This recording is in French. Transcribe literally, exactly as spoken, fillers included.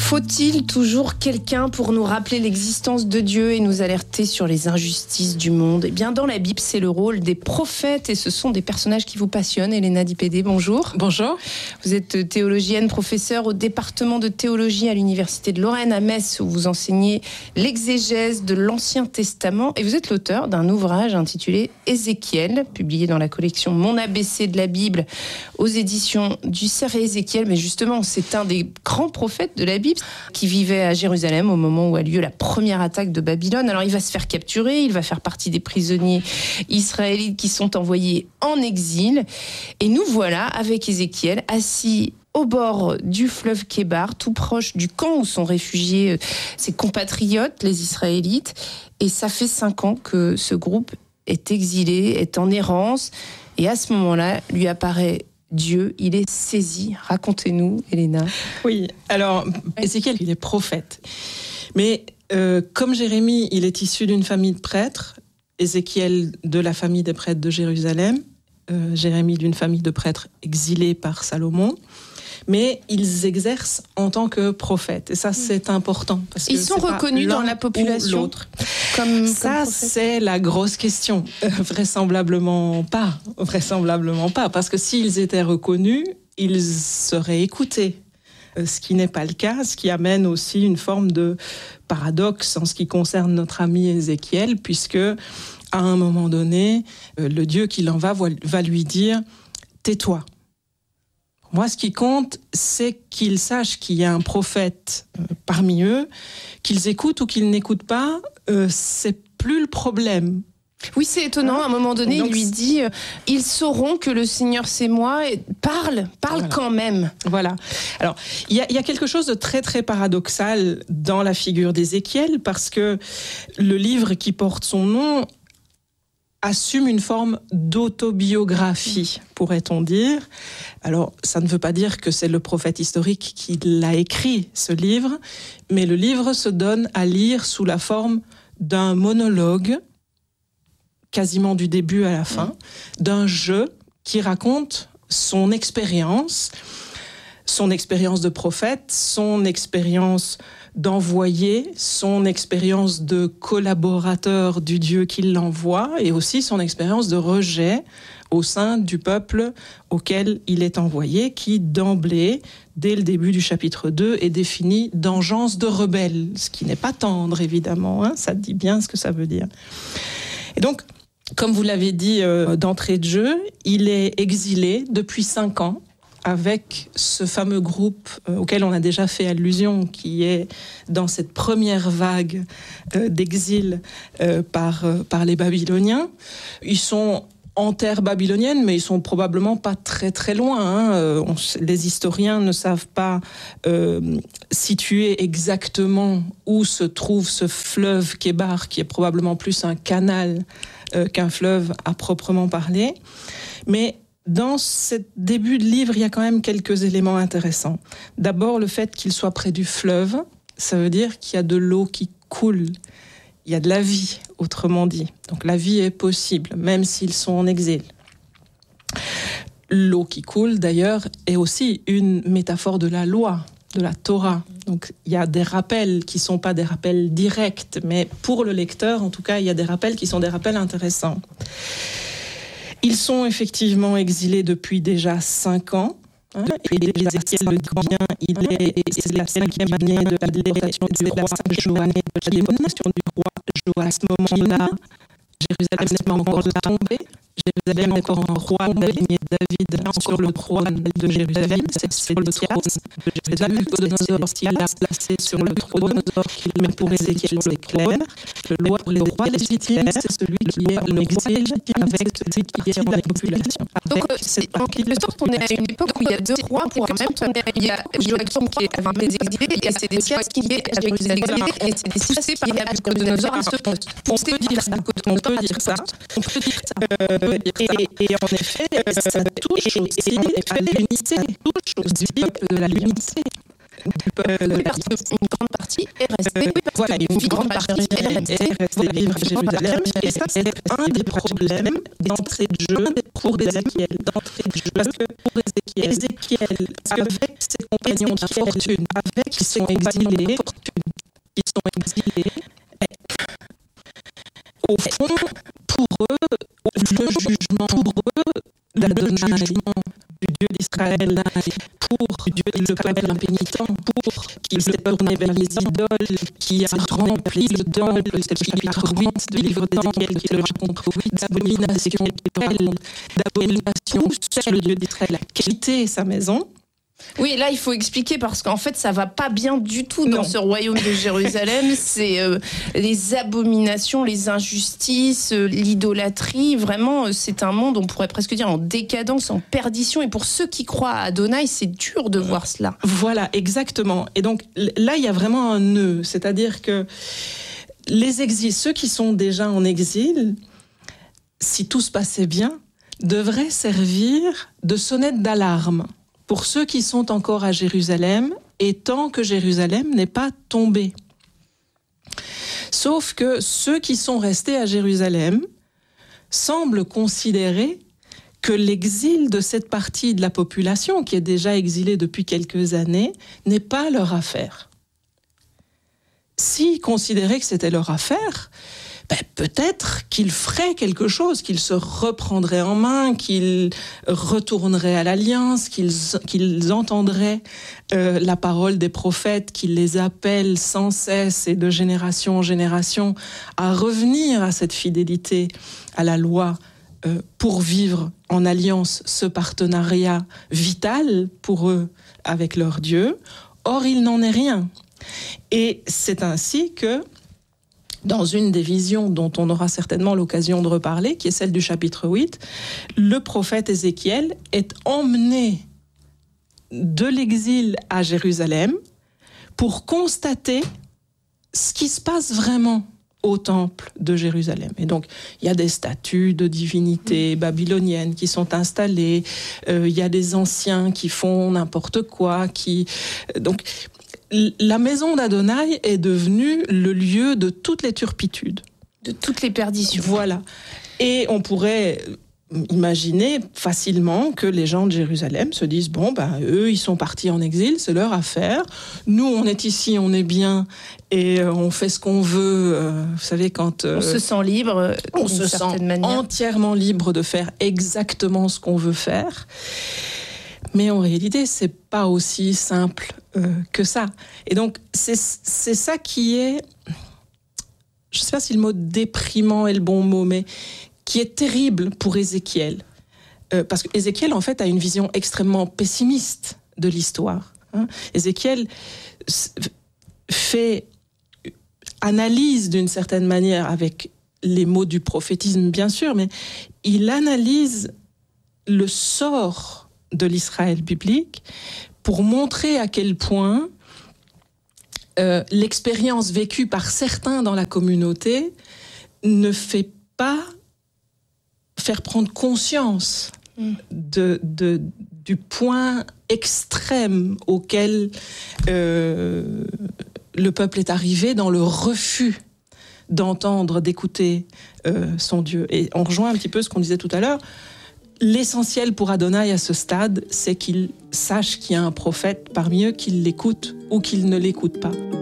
Faut-il toujours quelqu'un pour nous rappeler l'existence de Dieu et nous alerter sur les injustices du monde ? Eh bien, dans la Bible, c'est le rôle des prophètes et ce sont des personnages qui vous passionnent. Elena Di Pede, bonjour. Bonjour. Vous êtes théologienne, professeure au département de théologie à l'Université de Lorraine à Metz, où vous enseignez l'exégèse de l'Ancien Testament et vous êtes l'auteur d'un ouvrage intitulé Ézéchiel, publié dans la collection Mon A B C de la Bible aux éditions du Cerf et Ézéchiel. Mais justement, c'est un des grands prophètes de la Bible qui vivait à Jérusalem au moment où a lieu la première attaque de Babylone. Alors il va se faire capturer, il va faire partie des prisonniers israélites qui sont envoyés en exil. Et nous voilà avec Ézéchiel assis au bord du fleuve Kébar, tout proche du camp où sont réfugiés ses compatriotes, les Israélites. Et ça fait cinq ans que ce groupe est exilé, est en errance. Et à ce moment-là, lui apparaît Dieu, il est saisi. Racontez-nous, Elena. Oui, alors, Ézéchiel, il est prophète. Mais euh, comme Jérémie, il est issu d'une famille de prêtres, Ézéchiel de la famille des prêtres de Jérusalem, euh, Jérémie d'une famille de prêtres exilés par Salomon, mais ils exercent en tant que prophètes. Et ça, c'est important. Parce que ils sont reconnus dans la population l'autre. Comme, ça, comme c'est la grosse question. Euh, vraisemblablement pas. Vraisemblablement pas. Parce que s'ils étaient reconnus, ils seraient écoutés. Euh, ce qui n'est pas le cas, ce qui amène aussi une forme de paradoxe en ce qui concerne notre ami Ézéchiel, puisque à un moment donné, euh, le Dieu qui l'envoie va lui dire « tais-toi ». Moi, ce qui compte, c'est qu'ils sachent qu'il y a un prophète euh, parmi eux, qu'ils écoutent ou qu'ils n'écoutent pas, euh, c'est plus le problème. Oui, c'est étonnant. À un moment donné, donc, il lui dit euh, « Ils sauront que le Seigneur, c'est moi. » Et parle, parle voilà. Quand même. Voilà. Alors, il y, y a quelque chose de très, très paradoxal dans la figure d'Ézéchiel, parce que le livre qui porte son nom assume une forme d'autobiographie, pourrait-on dire. Alors, ça ne veut pas dire que c'est le prophète historique qui l'a écrit, ce livre, mais le livre se donne à lire sous la forme d'un monologue, quasiment du début à la fin, d'un jeu qui raconte son expérience, son expérience de prophète, son expérience d'envoyé, son expérience de collaborateur du Dieu qui l'envoie et aussi son expérience de rejet au sein du peuple auquel il est envoyé, qui d'emblée, dès le début du chapitre deux, est défini d'engeance de rebelle, ce qui n'est pas tendre évidemment, hein, ça dit bien ce que ça veut dire. Et donc, comme vous l'avez dit euh, d'entrée de jeu, il est exilé depuis cinq ans, avec ce fameux groupe euh, auquel on a déjà fait allusion, qui est dans cette première vague euh, d'exil euh, par, euh, par les Babyloniens. Ils sont en terre babylonienne, mais ils sont probablement pas très très loin. Hein. Euh, on, les historiens ne savent pas euh, situer exactement où se trouve ce fleuve Kébar, qui est probablement plus un canal euh, qu'un fleuve à proprement parler. Mais dans ce début de livre, il y a quand même quelques éléments intéressants. D'abord, le fait qu'il soit près du fleuve, ça veut dire qu'il y a de l'eau qui coule. Il y a de la vie, autrement dit. Donc la vie est possible, même s'ils sont en exil. L'eau qui coule, d'ailleurs, est aussi une métaphore de la loi, de la Torah. Donc il y a des rappels qui ne sont pas des rappels directs, mais pour le lecteur, en tout cas, il y a des rappels qui sont des rappels intéressants. Ils sont effectivement exilés depuis déjà cinq ans. Hein, et Ézéchiel le dit bien, il est, c'est la cinquième année de la déportation du roi Joachim, de la déportation du roi Joachim. À ce moment-là, Jérusalem n'est pas encore tombée. Jérusalem est encore en roi de la lignée de David sur le trône de Jérusalem. C'est sur le trône de Jérusalem que Nabuchodonosor qu'il a placé sur le trône. Mais pour Ézéchiel, c'est clair. Le roi, le roi légitime, c'est celui qui est en exil avec celui qui est en population. Donc, c'est en quelque sorte, on est à une époque où il y a deux rois pour un même temps. Il y a Joachim qui est avec les exilés et il y a Sédécias qui est avec les exilés et c'est poussé par Nabuchodonosor à ce poste. On peut dire ça. On peut dire ça. On peut dire ça. Euh, et, et en effet, ça touche aussi à l'unité, touche aussi de la l'unité. du peuple. Oui, parce qu'une grande partie est restée. Euh, oui, voilà, une grande partie est restée vivre à Jérusalem. Et ça, c'est un des problèmes d'entrée de jeu pour Ézéchiel. D'entrée de jeu, parce que pour Ézéchiel, Ézéchiel, avec ses compagnons d'infortune, avec qui sont exilés, qui sont exilés, au fond, pour eux, le jugement, pour eux, l'Adonai, du Dieu d'Israël, pour Dieu, le peuple impénitent, pour qu'il s'est tourné vers les idoles, qui a rempli le temple, c'est le chapitre huit du livre d'Ézéchiel qui le raconte, d'abomination, d'abomination sur le Dieu d'Israël, a quitté sa maison. Oui, là, il faut expliquer parce qu'en fait, ça va pas bien du tout dans Non. ce royaume de Jérusalem. C'est euh, les abominations, les injustices, euh, l'idolâtrie. Vraiment, euh, c'est un monde, on pourrait presque dire, en décadence, en perdition. Et pour ceux qui croient à Adonai, c'est dur de voir cela. Voilà, exactement. Et donc, là, il y a vraiment un nœud. C'est-à-dire que les exils, ceux qui sont déjà en exil, si tout se passait bien, devraient servir de sonnette d'alarme pour ceux qui sont encore à Jérusalem, et tant que Jérusalem n'est pas tombée. Sauf que ceux qui sont restés à Jérusalem semblent considérer que l'exil de cette partie de la population, qui est déjà exilée depuis quelques années, n'est pas leur affaire. S'ils considéraient que c'était leur affaire, ben, peut-être qu'ils feraient quelque chose, qu'ils se reprendraient en main, qu'ils retourneraient à l'Alliance, qu'ils, qu'ils entendraient euh, la parole des prophètes, qu'ils les appellent sans cesse et de génération en génération à revenir à cette fidélité à la loi euh, pour vivre en alliance ce partenariat vital pour eux avec leur Dieu. Or, il n'en est rien. Et c'est ainsi que dans une des visions dont on aura certainement l'occasion de reparler, qui est celle du chapitre huit, le prophète Ézéchiel est emmené de l'exil à Jérusalem pour constater ce qui se passe vraiment au temple de Jérusalem. Et donc, il y a des statues de divinités babyloniennes qui sont installées, euh, il y a des anciens qui font n'importe quoi, qui... Donc, la maison d'Adonai est devenue le lieu de toutes les turpitudes. De toutes les perditions. Voilà. Et on pourrait imaginer facilement que les gens de Jérusalem se disent, bon, ben, eux, ils sont partis en exil, c'est leur affaire. Nous, on est ici, on est bien, et on fait ce qu'on veut. Euh, vous savez, quand... Euh, on se sent libre, on se sent manière. entièrement libre de faire exactement ce qu'on veut faire. Mais en réalité, c'est pas aussi simple euh, que ça. Et donc, c'est, c'est ça qui est, je sais pas si le mot déprimant est le bon mot, mais qui est terrible pour Ézéchiel. Euh, parce qu'Ézéchiel, en fait, a une vision extrêmement pessimiste de l'histoire. Hein. Ézéchiel fait, analyse d'une certaine manière, avec les mots du prophétisme, bien sûr, mais il analyse le sort de l'Israël biblique pour montrer à quel point euh, l'expérience vécue par certains dans la communauté ne fait pas faire prendre conscience de, de, du point extrême auquel euh, le peuple est arrivé dans le refus d'entendre, d'écouter euh, son Dieu. Et on rejoint un petit peu ce qu'on disait tout à l'heure. L'essentiel pour Adonai à ce stade, c'est qu'il sache qu'il y a un prophète parmi eux, qu'il l'écoute ou qu'il ne l'écoute pas.